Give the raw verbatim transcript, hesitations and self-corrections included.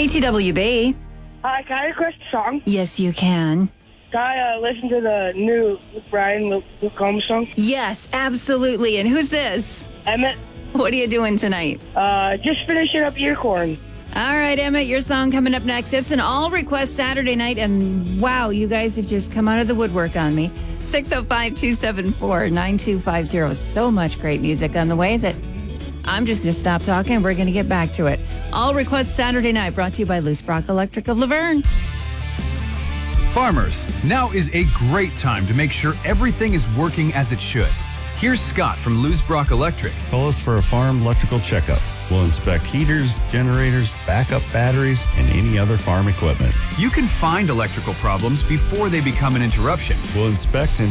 T W B. Hi, can I request a song? Yes, you can. Can I uh, listen to the new Luke Bryan, Luke, Luke Combs song? Yes, absolutely. And who's this? Emmett, What are you doing tonight? uh, just finishing up Earcorn. All right, Emmett, your song coming up next. It's an all-request Saturday night, and wow, you guys have just come out of the woodwork on me. six oh five, two seven four, nine two five zero. So much great music on the way that I'm just going to stop talking and we're going to get back to it. All request Saturday night brought to you by Loose Brock Electric of Laverne. Farmers, now is a great time to make sure everything is working as it should. Here's Scott from Loose Brock Electric. Call us for a farm electrical checkup. We'll inspect heaters, generators, backup batteries, and any other farm equipment. You can find electrical problems before they become an interruption. We'll inspect and